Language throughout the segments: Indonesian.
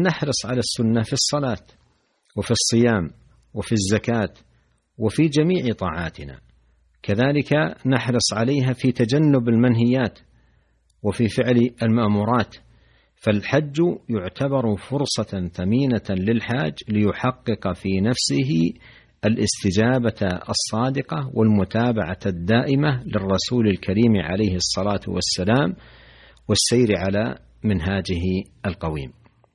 نحرص على السنة في الصلاة وفي الصيام وفي الزكاة وفي جميع طاعاتنا، كذلك نحرص عليها في تجنب المنهيات وفي فعل المأمورات. فالحج يعتبر فرصة ثمينة للحاج ليحقق في نفسه الاستجابة الصادقة والمتابعة الدائمة للرسول الكريم عليه الصلاة والسلام والسير على منهاجه القويم.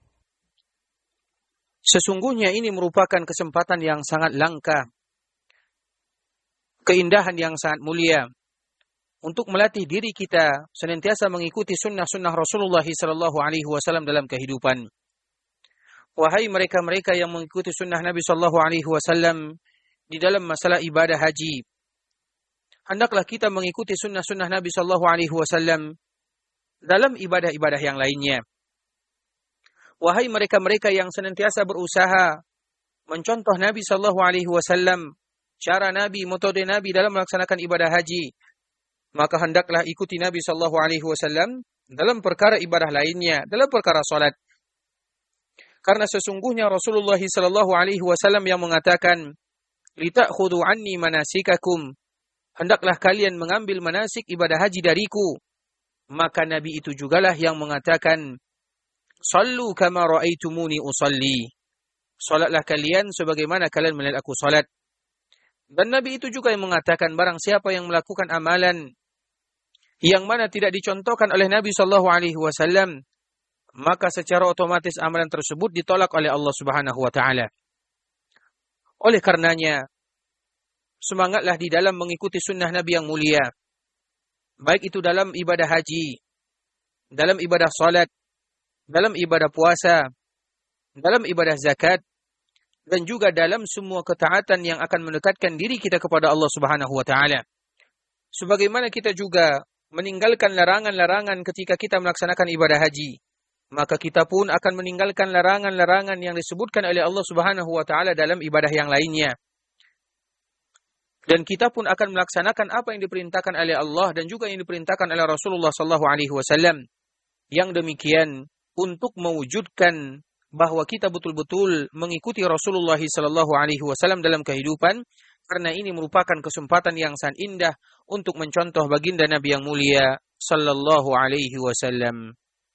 Sesungguhnya ini merupakan kesempatan yang sangat langka, keindahan yang sangat mulia untuk melatih diri kita senantiasa mengikuti sunnah-sunnah Rasulullah SAW dalam kehidupan. Wahai mereka-mereka yang mengikuti sunnah Nabi SAW di dalam masalah ibadah haji, hendaklah kita mengikuti sunnah-sunnah Nabi SAW dalam ibadah-ibadah yang lainnya. Wahai mereka-mereka yang senantiasa berusaha mencontoh Nabi SAW, cara Nabi, metode Nabi dalam melaksanakan ibadah haji, maka hendaklah ikuti Nabi SAW dalam perkara ibadah lainnya, dalam perkara salat. Karena sesungguhnya Rasulullah SAW yang mengatakan, "Lita'khudhu anni manasikakum," hendaklah kalian mengambil manasik ibadah haji dariku. Maka Nabi itu jugalah yang mengatakan, "Sallu kama ra'aitumuni usalli." Salatlah kalian sebagaimana kalian melihat aku salat. Dan Nabi itu juga yang mengatakan, barang siapa yang melakukan amalan yang mana tidak dicontohkan oleh Nabi SAW, maka secara otomatis amalan tersebut ditolak oleh Allah Subhanahu wa taala. Oleh karenanya, semangatlah di dalam mengikuti sunnah Nabi yang mulia, baik itu dalam ibadah haji, dalam ibadah salat, dalam ibadah puasa, dalam ibadah zakat, dan juga dalam semua ketaatan yang akan mendekatkan diri kita kepada Allah Subhanahu wa taala. Sebagaimana kita juga meninggalkan larangan-larangan ketika kita melaksanakan ibadah haji, maka kita pun akan meninggalkan larangan-larangan yang disebutkan oleh Allah Subhanahu wa taala dalam ibadah yang lainnya. Dan kita pun akan melaksanakan apa yang diperintahkan oleh Allah dan juga yang diperintahkan oleh Rasulullah SAW. Yang demikian untuk mewujudkan bahwa kita betul-betul mengikuti Rasulullah SAW dalam kehidupan, karena ini merupakan kesempatan yang sangat indah untuk mencontoh baginda Nabi yang mulia sallallahu alaihi wasallam.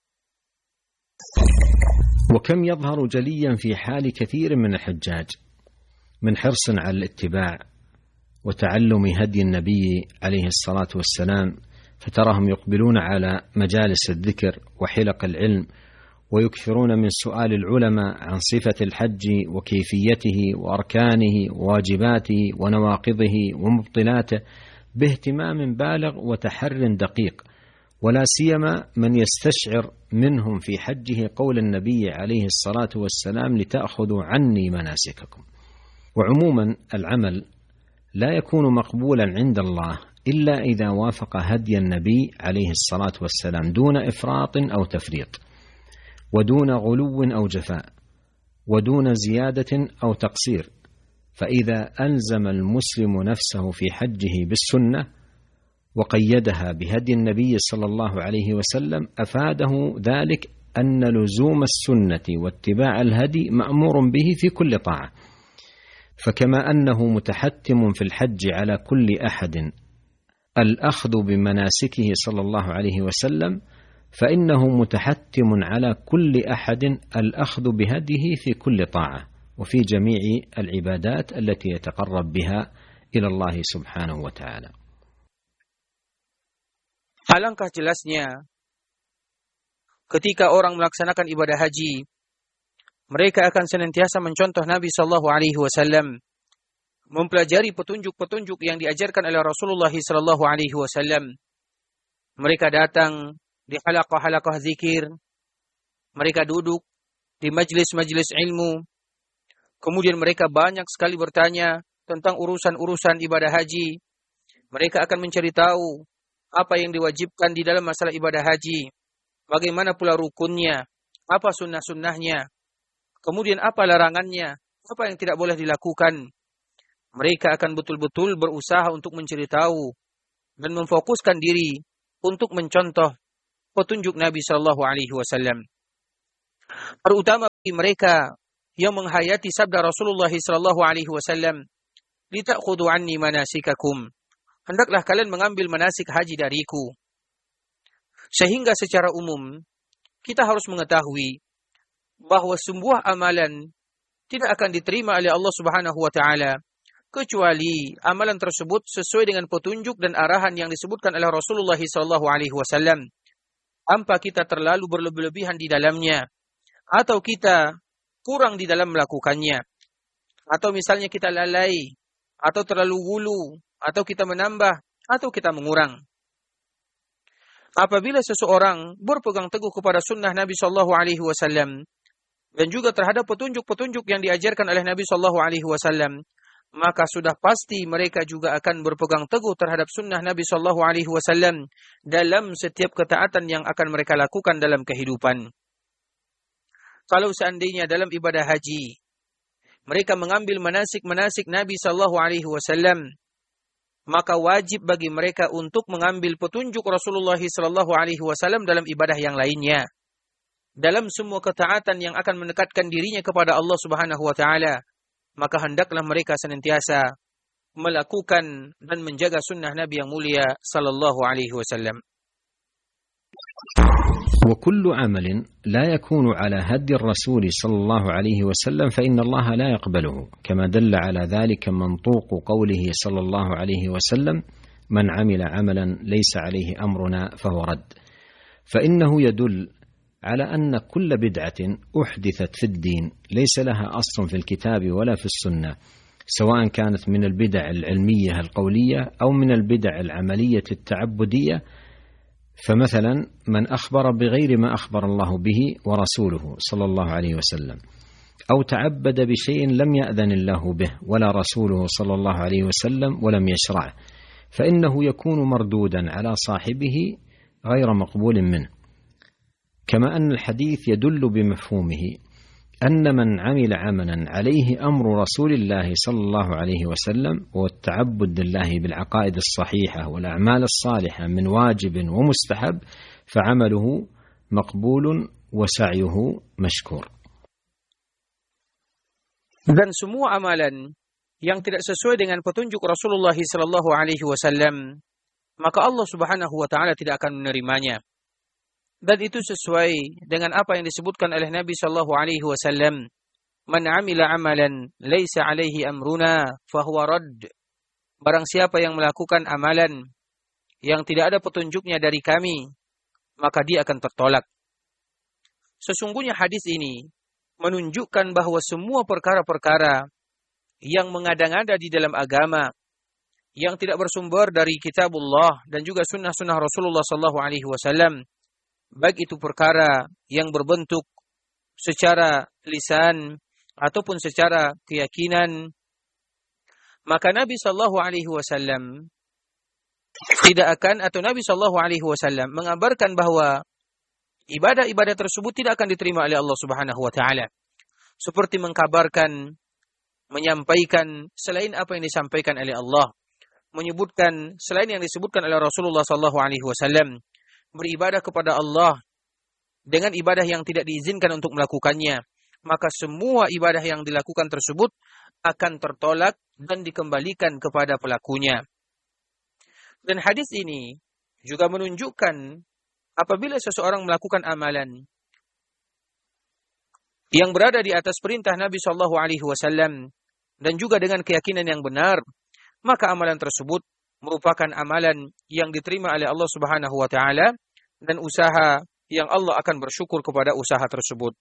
وكم يظهر جليا في حال كثير من الحجاج من حرص على الاتباع وتعلم هدي النبي عليه الصلاة والسلام، فتراهم يقبلون على مجالس الذكر وحلق العلم ويكثرون من سؤال العلماء عن صفة الحج وكيفيته وأركانه وواجباته ونواقضه ومبطلاته باهتمام بالغ وتحر دقيق، ولا سيما من يستشعر منهم في حجه قول النبي عليه الصلاة والسلام: لتأخذوا عني مناسككم. وعموما العمل لا يكون مقبولا عند الله إلا إذا وافق هدي النبي عليه الصلاة والسلام دون إفراط أو تفريط، ودون غلو أو جفاء، ودون زيادة أو تقصير. فإذا ألزم المسلم نفسه في حجه بالسنة وقيدها بهدي النبي صلى الله عليه وسلم، أفاده ذلك أن لزوم السنة واتباع الهدي مأمور به في كل طاعة. فكما أنه متحتم في الحج على كل أحد الأخذ بمناسكه صلى الله عليه وسلم، فإنه متحتم على كل أحد الأخذ بهديه في كل طاعة وفي جميع العبادات التي يتقرب بها إلى الله سبحانه وتعالى. Alangkah jelasnya ketika orang melaksanakan ibadah haji, mereka akan senantiasa mencontoh Nabi sallallahu alaihi wasallam, mempelajari petunjuk-petunjuk yang diajarkan oleh Rasulullah sallallahu alaihi wasallam. Mereka datang di halaqah-halaqah zikir, mereka duduk di majlis-majlis ilmu, kemudian mereka banyak sekali bertanya tentang urusan-urusan ibadah haji. Mereka akan mencari tahu apa yang diwajibkan di dalam masalah ibadah haji, bagaimana pula rukunnya, apa sunnah-sunnahnya, kemudian apa larangannya, apa yang tidak boleh dilakukan. Mereka akan betul-betul berusaha untuk mencari tahu dan memfokuskan diri untuk mencontoh petunjuk Nabi sallallahu alaihi wasallam. Terutama mereka yang menghayati sabda Rasulullah sallallahu alaihi wasallam, "Lita'khudhu anni manasikakum." Hendaklah kalian mengambil manasik haji dariku. Sehingga secara umum kita harus mengetahui bahwa sebuah amalan tidak akan diterima oleh Allah Subhanahu wa taala kecuali amalan tersebut sesuai dengan petunjuk dan arahan yang disebutkan oleh Rasulullah sallallahu alaihi wasallam. Tanpa kita terlalu berlebih-lebihan di dalamnya, atau kita kurang di dalam melakukannya, atau misalnya kita lalai, atau terlalu hulu, atau kita menambah, atau kita mengurang. Apabila seseorang berpegang teguh kepada sunnah Nabi sallallahu alaihi wasallam dan juga terhadap petunjuk-petunjuk yang diajarkan oleh Nabi sallallahu alaihi wasallam, maka sudah pasti mereka juga akan berpegang teguh terhadap sunnah Nabi sallallahu alaihi wasallam dalam setiap ketaatan yang akan mereka lakukan dalam kehidupan. Kalau seandainya dalam ibadah haji mereka mengambil manasik-manasik Nabi sallallahu alaihi wasallam, maka wajib bagi mereka untuk mengambil petunjuk Rasulullah sallallahu alaihi wasallam dalam ibadah yang lainnya. Dalam semua ketaatan yang akan mendekatkan dirinya kepada Allah Subhanahu wa taala, maka hendaklah mereka senantiasa melakukan dan menjaga sunnah Nabi yang mulia sallallahu alaihi wasallam. وكل عمل لا يكون على هدي الرسول صلى الله عليه وسلم فإن الله لا يقبله، كما دل على ذلك منطوق قوله صلى الله عليه وسلم: من عمل عملا ليس عليه أمرنا فهو رد. فإنه يدل على أن كل بدعة أحدثت في الدين ليس لها أصل في الكتاب ولا في السنة، سواء كانت من البدع العلمية القولية أو من البدع العملية التعبدية. فمثلا من أخبر بغير ما أخبر الله به ورسوله صلى الله عليه وسلم، أو تعبد بشيء لم يأذن الله به ولا رسوله صلى الله عليه وسلم ولم يشرعه، فإنه يكون مردودا على صاحبه غير مقبول منه. كما أن الحديث يدل بمفهومه أن من عمل عملا عليه أمر رسول الله صلى الله عليه وسلم والتعبد لله بالعقائد الصحيحة والأعمال الصالحة من واجب ومستحب فعمله مقبول وسعيه مشكور. Dan semua amalan yang tidak sesuai dengan petunjuk Rasulullah sallallahu alaihi wasallam, maka Allah Subhanahu wa taala tidak akan menerimanya. Dan itu sesuai dengan apa yang disebutkan oleh Nabi sallallahu alaihi wasallam, "Man 'amila 'amalan laisa 'alaihi amruna fahuwa radd." Barang siapa yang melakukan amalan yang tidak ada petunjuknya dari kami, maka dia akan tertolak. Sesungguhnya hadis ini menunjukkan bahwa semua perkara-perkara yang mengada-ngada di dalam agama yang tidak bersumber dari kitabullah dan juga sunnah-sunnah Rasulullah sallallahu alaihi wasallam, baik itu perkara yang berbentuk secara lisan ataupun secara keyakinan, maka Nabi sallallahu alaihi wasallam tidak akan, atau Nabi sallallahu alaihi wasallam mengabarkan bahwa ibadah-ibadah tersebut tidak akan diterima oleh Allah Subhanahu wa taala. Seperti mengkabarkan, menyampaikan selain apa yang disampaikan oleh Allah, menyebutkan selain yang disebutkan oleh Rasulullah sallallahu alaihi wasallam, beribadah kepada Allah dengan ibadah yang tidak diizinkan untuk melakukannya, maka semua ibadah yang dilakukan tersebut akan tertolak dan dikembalikan kepada pelakunya. Dan hadis ini juga menunjukkan apabila seseorang melakukan amalan yang berada di atas perintah Nabi sallallahu alaihi wasallam dan juga dengan keyakinan yang benar, maka amalan tersebut merupakan amalan yang diterima oleh Allah Subhanahu wa taala dan usaha yang Allah akan bersyukur kepada usaha tersebut.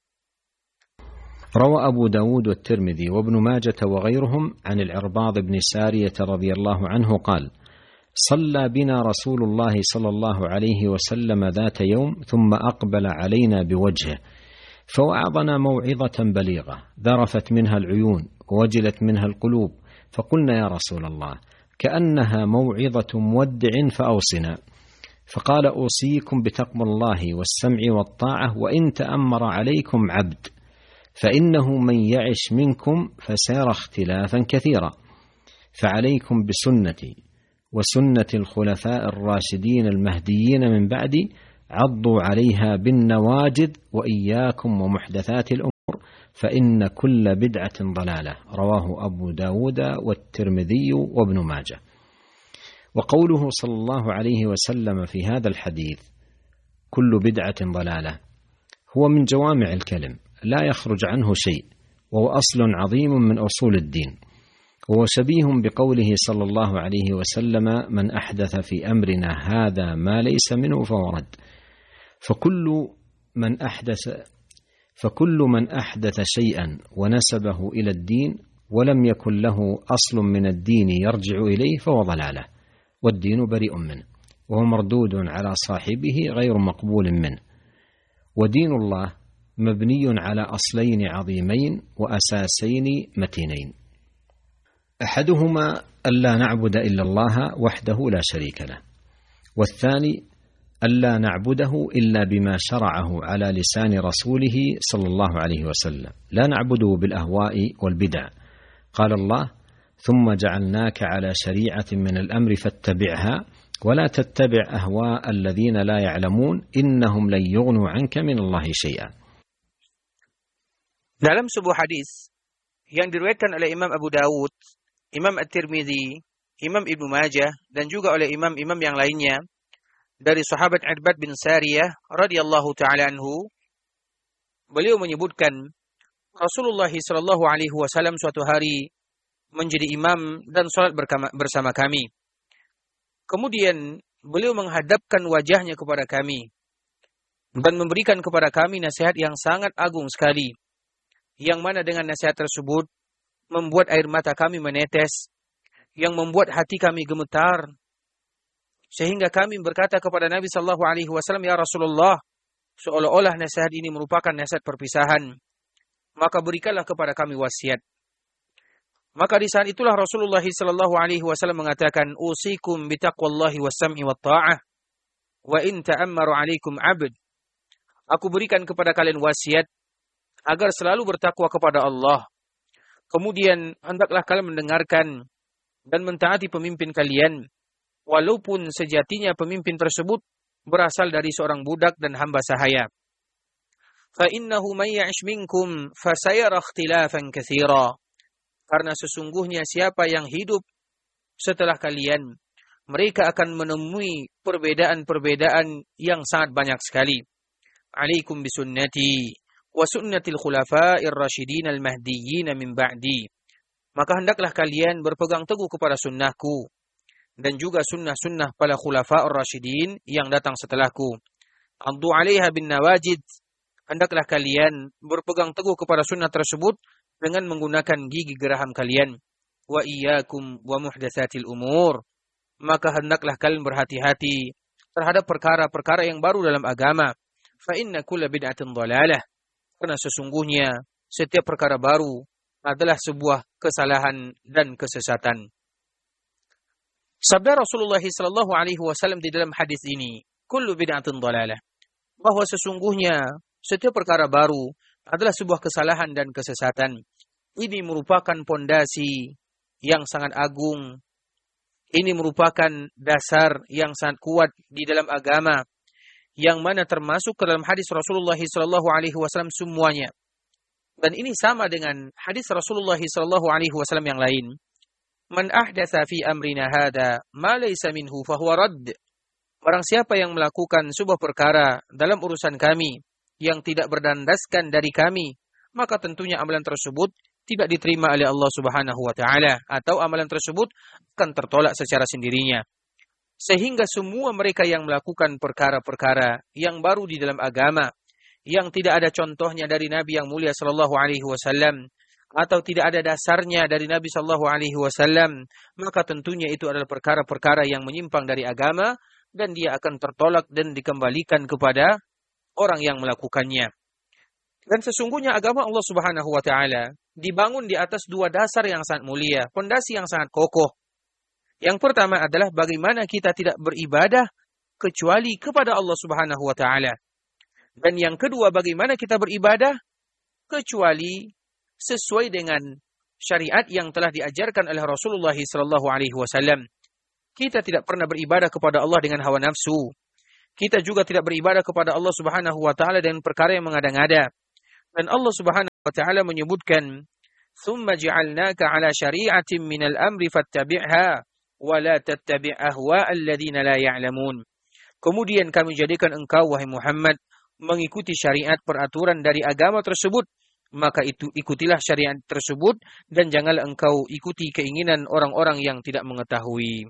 روى أبو داود والترمذي وابن ماجة وغيرهم عن العرباض بن سارية رضي الله عنه قال: صلى بنا رسول الله صلى الله عليه وسلم ذات يوم ثم أقبل علينا بوجهه فوعظنا موعظة بليغة ذرفت منها العيون ووجلت منها القلوب، فقلنا: يا رسول الله كأنها موعظة مودع فأوصنا. فقال: أوصيكم بتقوى الله والسمع والطاعة وإن تأمر عليكم عبد، فإنه من يعش منكم فسيرى اختلافا كثيرا، فعليكم بسنتي وسنة الخلفاء الراشدين المهديين من بعدي، عضوا عليها بالنواجذ وإياكم ومحدثات الأمور. فإن كل بدعة ضلالة رواه أبو داود والترمذي وابن ماجه. وقوله صلى الله عليه وسلم في هذا الحديث كل بدعة ضلالة هو من جوامع الكلم لا يخرج عنه شيء، وهو أصل عظيم من أصول الدين، وهو شبيه بقوله صلى الله عليه وسلم من أحدث في أمرنا هذا ما ليس منه فهو رد. فكل من أحدث شيئا ونسبه إلى الدين ولم يكن له أصل من الدين يرجع إليه فهو ضلالة، والدين بريء منه، وهو مردود على صاحبه غير مقبول منه. ودين الله مبني على أصلين عظيمين وأساسين متينين، أحدهما ألا نعبد إلا الله وحده لا شريك له، والثاني ألا نعبده إلا بما شرعه على لسان رسوله صلى الله عليه وسلم، لا نعبده بالأهواء والبدع. قال الله ثم جعلناك على شريعة من الأمر فاتبعها ولا تتبع أهواء الذين لا يعلمون إنهم لن يغنوا عنك من الله شيئا. Dalam sebuah hadis yang diriwayatkan oleh Imam Abu Dawud, Imam At-Tirmidzi, Imam Ibnu Majah, dan juga oleh imam-imam yang lainnya, dari sahabat Irbad bin Sariyah radhiyallahu ta'ala anhu, beliau menyebutkan Rasulullah sallallahu alaihi wasallam suatu hari menjadi imam dan salat bersama kami. Kemudian beliau menghadapkan wajahnya kepada kami dan memberikan kepada kami nasihat yang sangat agung sekali, yang mana dengan nasihat tersebut membuat air mata kami menetes, yang membuat hati kami gemetar, sehingga kami berkata kepada Nabi sallallahu alaihi wasallam, "Ya Rasulullah, seolah-olah nasihat ini merupakan nasihat perpisahan, maka berikanlah kepada kami wasiat." Maka di saat itulah Rasulullah sallallahu alaihi wasallam mengatakan, "Usikum bitaqwallahi was-sam'i wat-tha'ah wa in ta'ammaru 'alaikum 'abd." Aku berikan kepada kalian wasiat agar selalu bertakwa kepada Allah. Kemudian hendaklah kalian mendengarkan dan mentaati pemimpin kalian, walaupun sejatinya pemimpin tersebut berasal dari seorang budak dan hamba sahaya. Fa innahu may ya'ish minkum fasayara ikhtilafan katsira. Karena sesungguhnya siapa yang hidup setelah kalian, mereka akan menemui perbedaan-perbedaan yang sangat banyak sekali. Alaikum bisunnati wa sunnatil khulafa'ir rasyidin al-mahdiyyin min ba'di. Maka hendaklah kalian berpegang teguh kepada sunnahku dan juga sunnah-sunnah para khulafa'ur rasyidin yang datang setelahku. Addu 'alaiha bin nawajid. Hendaklah kalian berpegang teguh kepada sunnah tersebut dengan menggunakan gigi geraham kalian. Wa iyyakum wa muhdatsatil umur. Maka hendaklah kalian berhati-hati terhadap perkara-perkara yang baru dalam agama. Fa inna kulla bid'atin dhalalah. Karena sesungguhnya setiap perkara baru adalah sebuah kesalahan dan kesesatan. Sabda Rasulullah sallallahu alaihi wasallam di dalam hadis ini, kullu bid'atin dhalalah, bahwa sesungguhnya setiap perkara baru adalah sebuah kesalahan dan kesesatan. Ini merupakan pondasi yang sangat agung. Ini merupakan dasar yang sangat kuat di dalam agama, yang mana termasuk ke dalam hadis Rasulullah sallallahu alaihi wasallam semuanya. Dan ini sama dengan hadis Rasulullah sallallahu alaihi wasallam yang lain. Man ahdatsa fi amrina hada ma laysa minhu fahuwa radd. Barang siapa yang melakukan sebuah perkara dalam urusan kami yang tidak berdandaskan dari kami, maka tentunya amalan tersebut tidak diterima oleh Allah Subhanahu wa taala, atau amalan tersebut akan tertolak secara sendirinya. Sehingga semua mereka yang melakukan perkara-perkara yang baru di dalam agama, yang tidak ada contohnya dari Nabi yang mulia sallallahu alaihi wasallam, atau tidak ada dasarnya dari Nabi sallallahu alaihi wasallam, maka tentunya itu adalah perkara-perkara yang menyimpang dari agama, dan dia akan tertolak dan dikembalikan kepada orang yang melakukannya. Dan sesungguhnya agama Allah Subhanahu wa taala dibangun di atas dua dasar yang sangat mulia, fondasi yang sangat kokoh. Yang pertama adalah bagaimana kita tidak beribadah kecuali kepada Allah Subhanahu wa taala. Dan yang kedua, bagaimana kita beribadah kecuali sesuai dengan syariat yang telah diajarkan oleh Rasulullah sallallahu alaihi wasallam. Kita tidak pernah beribadah kepada Allah dengan hawa nafsu. Kita juga tidak beribadah kepada Allah Subhanahu wa taala dengan perkara yang mengada-ngada. Dan Allah Subhanahu wa ta'ala menyebutkan, "Tsumma ja'alnaka 'ala syari'atin minal amri fattabi'ha wa la tattabi' ahwa'al ladzina la ya'lamun." Kemudian kami jadikan engkau, wahai Muhammad, mengikuti syariat peraturan dari agama tersebut, maka itu ikutilah syariat tersebut dan janganlah engkau ikuti keinginan orang-orang yang tidak mengetahui.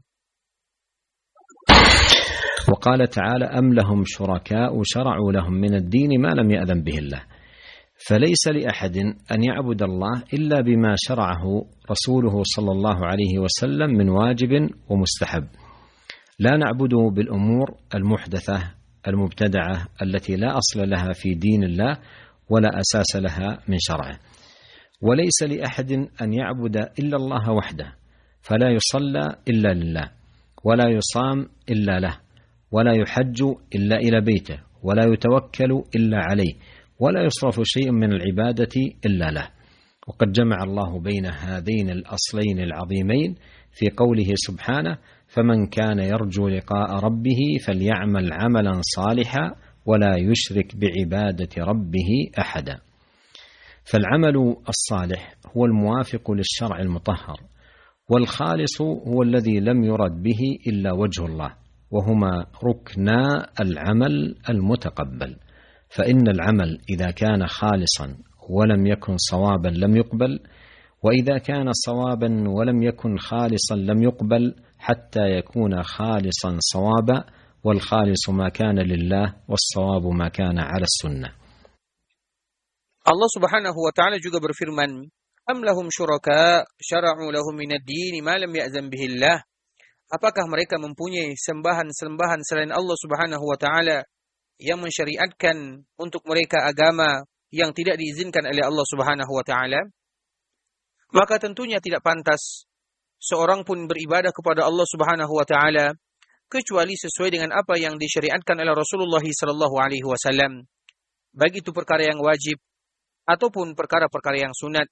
وقال تعالى: أم لهم شركاء شرعوا لهم من الدين ما لم يأذن به الله فليس لأحد أن يعبد الله إلا بما شرعه رسوله صلى الله عليه وسلم من واجب ومستحب لا نعبده بالأمور المحدثة المبتدعة التي لا أصل لها في دين الله ولا أساس لها من شرعه وليس لأحد أن يعبد إلا الله وحده فلا يصلى إلا لله ولا يصام إلا له ولا يحج إلا إلى بيته ولا يتوكل إلا عليه ولا يصرف شيء من العبادة إلا له وقد جمع الله بين هذين الأصلين العظيمين في قوله سبحانه: فمن كان يرجو لقاء ربه فليعمل عملا صالحا ولا يشرك بعبادة ربه أحدا. فالعمل الصالح هو الموافق للشرع المطهر، والخالص هو الذي لم يرد به إلا وجه الله، وهما ركنا العمل المتقبل. فإن العمل إذا كان خالصا ولم يكن صوابا لم يقبل، وإذا كان صوابا ولم يكن خالصا لم يقبل، حتى يكون خالصا صوابا، والخالص ما كان لله والصواب ما كان على السنة. Allah Subhanahu wa taala juga berfirman, "Am lahum syuraka syara'u lahum minad din ma lam ya'zan bihi Allah." Apakah mereka mempunyai sembahan-sembahan selain Allah Subhanahu wa taala yang mensyariatkan untuk mereka agama yang tidak diizinkan oleh Allah Subhanahu wa taala? Maka tentunya tidak pantas seorang pun beribadah kepada Allah Subhanahu wa taala kecuali sesuai dengan apa yang disyariatkan oleh Rasulullah sallallahu alaihi wasallam, baik itu perkara yang wajib ataupun perkara-perkara yang sunat.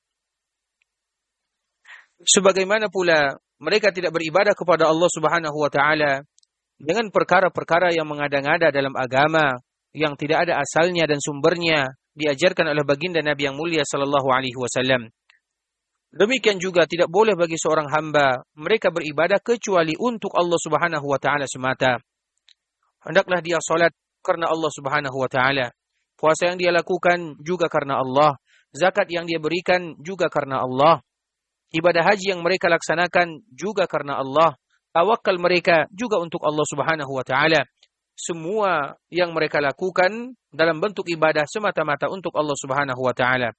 Sebagaimana pula mereka tidak beribadah kepada Allah Subhanahu wa taala dengan perkara-perkara yang mengada-ngada dalam agama yang tidak ada asalnya dan sumbernya diajarkan oleh baginda Nabi yang mulia sallallahu alaihi wasallam. Demikian juga tidak boleh bagi seorang hamba mereka beribadah kecuali untuk Allah Subhanahu wa taala semata. Hendaklah dia salat karena Allah Subhanahu wa taala. Puasa yang dia lakukan juga karena Allah, zakat yang dia berikan juga karena Allah. Ibadah haji yang mereka laksanakan juga karena Allah. Tawakal mereka juga untuk Allah Subhanahu wa taala. Semua yang mereka lakukan dalam bentuk ibadah semata-mata untuk Allah Subhanahu wa taala.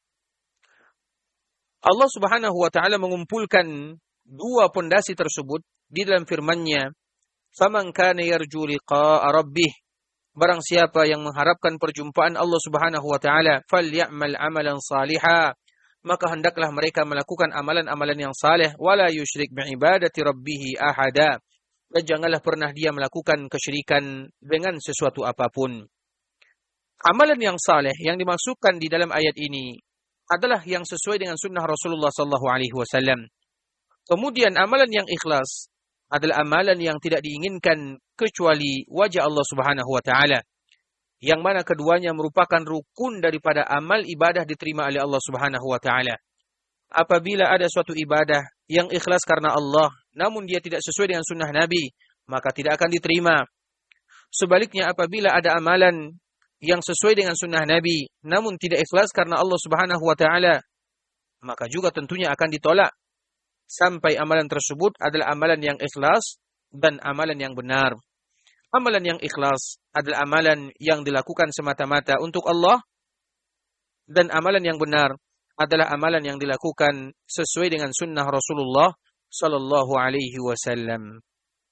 Allah Subhanahu wa taala mengumpulkan dua pondasi tersebut di dalam firman-Nya, "Faman kana yarju liqa'a rabbih." Barang siapa yang mengharapkan perjumpaan Allah Subhanahu wa taala, "Falyamal 'amalan shalihan." Maka hendaklah mereka melakukan amalan-amalan yang saleh, "Wala yusyrik bi'ibadati rabbih ahada." Dan janganlah pernah dia melakukan kesyirikan dengan sesuatu apapun. Amalan yang saleh yang dimasukkan di dalam ayat ini adalah yang sesuai dengan sunnah Rasulullah sallallahu alaihi wasallam. Kemudian amalan yang ikhlas adalah amalan yang tidak diinginkan kecuali wajah Allah Subhanahu wa taala, yang mana keduanya merupakan rukun daripada amal ibadah diterima oleh Allah Subhanahu wa taala. Apabila ada suatu ibadah yang ikhlas karena Allah, namun dia tidak sesuai dengan sunnah Nabi, maka tidak akan diterima. Sebaliknya, apabila ada amalan yang sesuai dengan sunnah Nabi, namun tidak ikhlas karena Allah Subhanahu wa taala, maka juga tentunya akan ditolak. Sampai amalan tersebut adalah amalan yang ikhlas dan amalan yang benar. Amalan yang ikhlas adalah amalan yang dilakukan semata-mata untuk Allah, dan amalan yang benar adalah amalan yang dilakukan sesuai dengan sunnah Rasulullah sallallahu alaihi wasallam.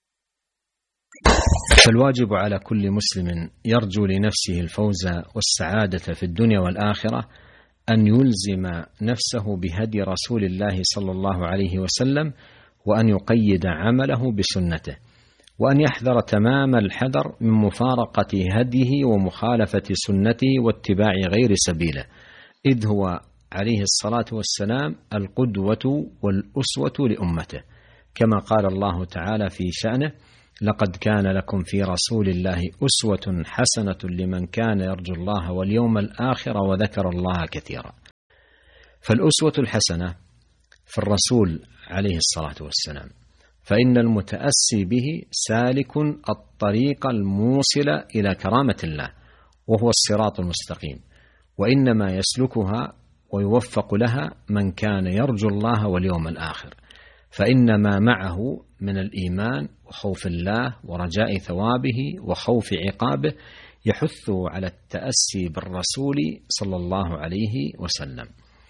فالواجب على كل مسلم يرجو لنفسه الفوز والسعادة في الدنيا والآخرة أن يلزم نفسه بهدي رسول الله صلى الله عليه وسلم، وأن يقيد عمله بسنته، وأن يحذر تمام الحذر من مفارقة هديه ومخالفة سنته واتباع غير سبيله، إذ هو عليه الصلاة والسلام القدوة والأسوة لأمته، كما قال الله تعالى في شأنه: لقد كان لكم في رسول الله أسوة حسنة لمن كان يرجو الله واليوم الآخر وذكر الله كثيرا. فالأسوة الحسنة في الرسول عليه الصلاة والسلام، فإن المتأسي به سالك الطريق الموصل إلى كرامة الله، وهو الصراط المستقيم، وإنما يسلكها ويوفق لها من كان يرجو الله واليوم الآخر، فإن ما معه من الإيمان وخوف الله ورجاء ثوابه وخوف عقابه يحث على التأسي بالرسول صلى الله عليه وسلم.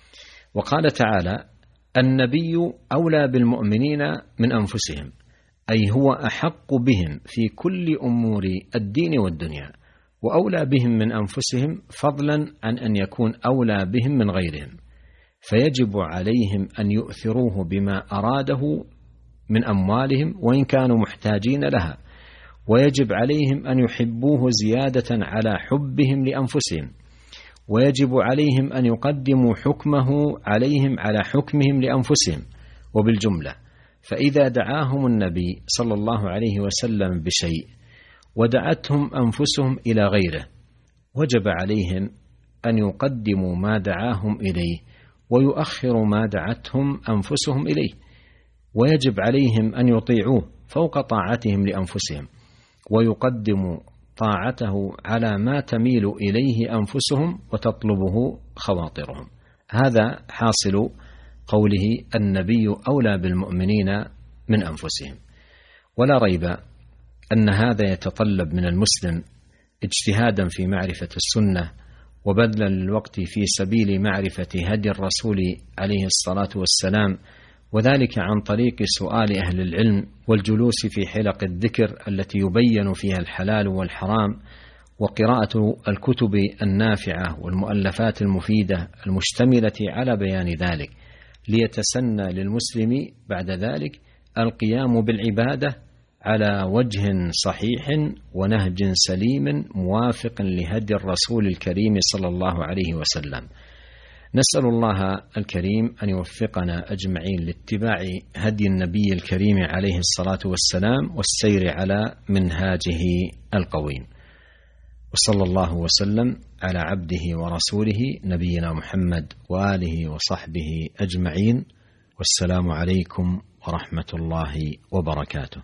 وقال تعالى: النبي أولى بالمؤمنين من أنفسهم، أي هو أحق بهم في كل أمور الدين والدنيا، وأولى بهم من أنفسهم فضلا عن أن يكون أولى بهم من غيرهم، فيجب عليهم أن يؤثروه بما أراده من أموالهم وإن كانوا محتاجين لها، ويجب عليهم أن يحبوه زيادة على حبهم لأنفسهم، ويجب عليهم أن يقدموا حكمه عليهم على حكمهم لأنفسهم. وبالجملة فإذا دعاهم النبي صلى الله عليه وسلم بشيء ودعتهم أنفسهم إلى غيره، وجب عليهم أن يقدموا ما دعاهم إليه ويؤخروا ما دعتهم أنفسهم إليه، ويجب عليهم أن يطيعوه فوق طاعتهم لأنفسهم، ويقدموا طاعته على ما تميل إليه أنفسهم وتطلبه خواطرهم. هذا حاصل قوله: النبي أولى بالمؤمنين من أنفسهم. ولا ريب أن هذا يتطلب من المسلم اجتهادا في معرفة السنة وبذلا الوقت في سبيل معرفة هدي الرسول عليه الصلاة والسلام، وذلك عن طريق سؤال أهل العلم والجلوس في حلق الذكر التي يبين فيها الحلال والحرام، وقراءة الكتب النافعة والمؤلفات المفيدة المشتملة على بيان ذلك، ليتسنى للمسلم بعد ذلك القيام بالعبادة على وجه صحيح ونهج سليم موافق لهدي الرسول الكريم صلى الله عليه وسلم. نسأل الله الكريم أن يوفقنا أجمعين لاتباع هدي النبي الكريم عليه الصلاة والسلام والسير على منهاجه القويم. وصلى الله وسلم على عبده ورسوله نبينا محمد وآله وصحبه أجمعين، والسلام عليكم ورحمة الله وبركاته.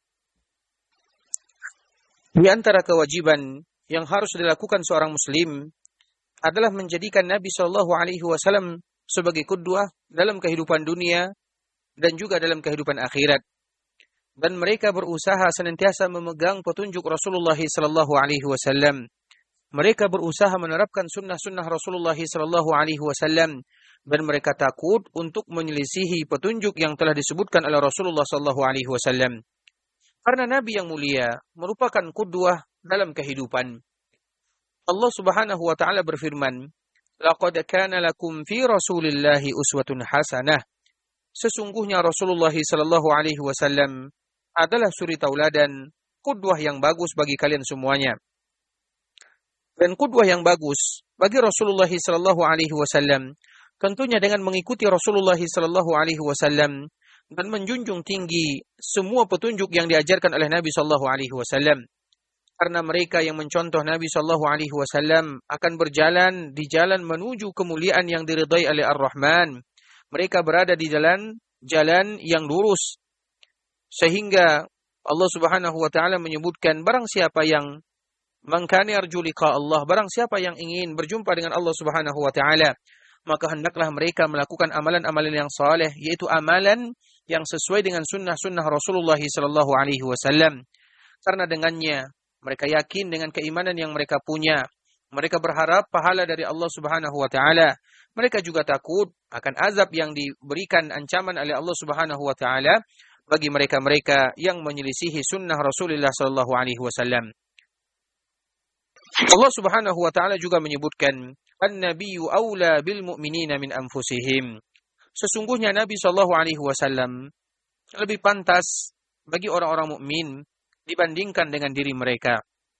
Di antara kewajiban yang harus dilakukan seorang muslim adalah menjadikan Nabi Shallallahu Alaihi Wasallam sebagai qudwah dalam kehidupan dunia dan juga dalam kehidupan akhirat. Dan mereka berusaha senantiasa memegang petunjuk Rasulullah Shallallahu Alaihi Wasallam. Mereka berusaha menerapkan sunnah-sunnah Rasulullah Shallallahu Alaihi Wasallam, dan mereka takut untuk menyelisihi petunjuk yang telah disebutkan oleh Rasulullah Shallallahu Alaihi Wasallam. Karena Nabi yang mulia merupakan qudwah dalam kehidupan. Allah Subhanahu wa taala berfirman, "Laqad kana lakum fi Rasulillahi uswatun hasanah." Sesungguhnya Rasulullah sallallahu alaihi wasallam adalah suri tauladan, qudwah yang bagus bagi kalian semuanya. Dan qudwah yang bagus bagi Rasulullah sallallahu alaihi wasallam tentunya dengan mengikuti Rasulullah sallallahu alaihi wasallam dan menjunjung tinggi semua petunjuk yang diajarkan oleh Nabi sallallahu alaihi wasallam. Karena mereka yang mencontoh Nabi sallallahu alaihi wasallam akan berjalan di jalan menuju kemuliaan yang diridai oleh Ar-Rahman. Mereka berada di jalan yang lurus. Sehingga Allah Subhanahu wa taala menyebutkan, barang siapa yang man kana yarju liqa Allah, barang siapa yang ingin berjumpa dengan Allah Subhanahu wa taala, maka hendaklah mereka melakukan amalan-amalan yang saleh, yaitu amalan yang sesuai dengan sunnah-sunnah Rasulullah sallallahu alaihi wasallam. Karena dengannya mereka yakin dengan keimanan yang mereka punya. Mereka berharap pahala dari Allah Subhanahu wa taala. Mereka juga takut akan azab yang diberikan ancaman oleh Allah Subhanahu wa taala bagi mereka-mereka yang menyelisihi sunnah Rasulullah sallallahu alaihi wasallam. Allah Subhanahu wa taala juga menyebutkan, "An-nabiyyu aula bil mu'minina min anfusihim." Sesungguhnya Nabi sallallahu alaihi wasallam lebih pantas bagi orang-orang mukmin dibandingkan dengan diri mereka.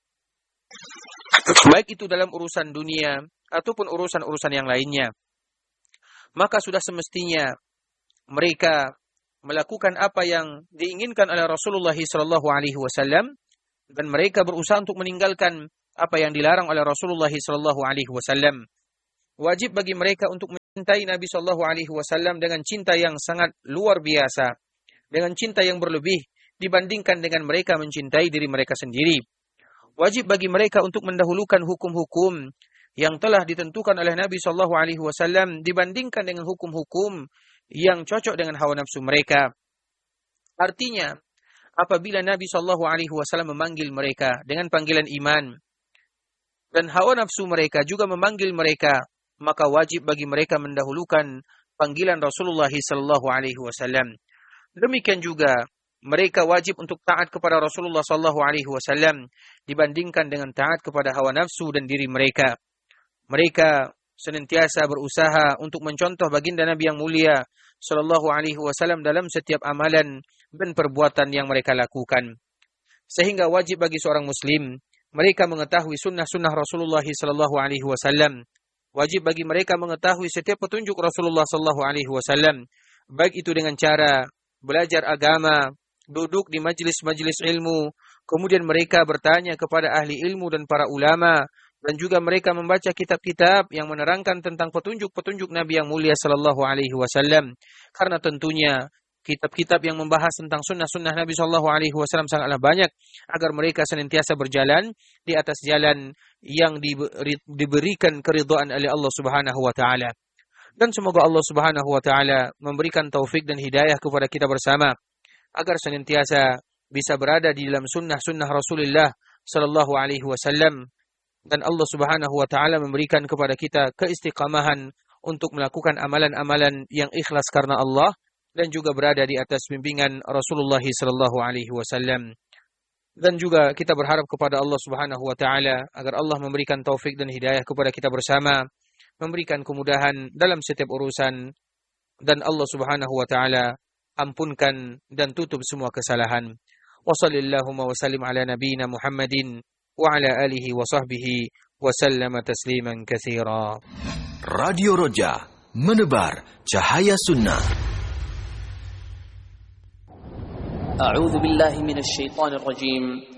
Baik itu dalam urusan dunia ataupun urusan-urusan yang lainnya. Maka sudah semestinya mereka melakukan apa yang diinginkan oleh Rasulullah sallallahu alaihi wasallam, dan mereka berusaha untuk meninggalkan apa yang dilarang oleh Rasulullah sallallahu alaihi wasallam. Wajib bagi mereka untuk mencintai Nabi Shallallahu Alaihi Wasallam dengan cinta yang sangat luar biasa, dengan cinta yang berlebih dibandingkan dengan mereka mencintai diri mereka sendiri. Wajib bagi mereka untuk mendahulukan hukum-hukum yang telah ditentukan oleh Nabi Shallallahu Alaihi Wasallam dibandingkan dengan hukum-hukum yang cocok dengan hawa nafsu mereka. Artinya, apabila Nabi Shallallahu Alaihi Wasallam memanggil mereka dengan panggilan iman dan hawa nafsu mereka juga memanggil mereka, maka wajib bagi mereka mendahulukan panggilan Rasulullah Sallallahu Alaihi Wasallam. Demikian juga mereka wajib untuk taat kepada Rasulullah Sallallahu Alaihi Wasallam dibandingkan dengan taat kepada hawa nafsu dan diri mereka. Mereka senantiasa berusaha untuk mencontoh baginda Nabi yang mulia Sallallahu Alaihi Wasallam dalam setiap amalan dan perbuatan yang mereka lakukan. Sehingga wajib bagi seorang Muslim mereka mengetahui sunnah-sunnah Rasulullah Sallallahu Alaihi Wasallam. Wajib bagi mereka mengetahui setiap petunjuk Rasulullah Sallallahu Alaihi Wasallam, baik itu dengan cara belajar agama, duduk di majelis-majelis ilmu, kemudian mereka bertanya kepada ahli ilmu dan para ulama, dan juga mereka membaca kitab-kitab yang menerangkan tentang petunjuk-petunjuk Nabi yang mulia Sallallahu Alaihi Wasallam. Karena tentunya kitab-kitab yang membahas tentang sunnah-sunnah Nabi Sallallahu Alaihi Wasallam sangatlah banyak, agar mereka senantiasa berjalan di atas jalan yang diberikan keridhaan oleh Allah Subhanahu wa taala. Dan semoga Allah Subhanahu wa taala memberikan taufik dan hidayah kepada kita bersama agar senantiasa bisa berada di dalam sunnah-sunnah Rasulullah Sallallahu Alaihi Wasallam, dan Allah Subhanahu wa taala memberikan kepada kita keistiqamahan untuk melakukan amalan-amalan yang ikhlas karena Allah dan juga berada di atas bimbingan Rasulullah Sallallahu Alaihi Wasallam. Dan juga kita berharap kepada Allah Subhanahu wa taala agar Allah memberikan taufik dan hidayah kepada kita bersama, memberikan kemudahan dalam setiap urusan, dan Allah Subhanahu wa taala ampunkan dan tutup semua kesalahan. Wa sallallahu wa sallim ala nabiyyina Muhammadin wa ala alihi wa sahbihi wa sallama tasliman katsira. Radio Roja, menebar cahaya sunnah. A'udzu billahi minasy syaithanir rajim.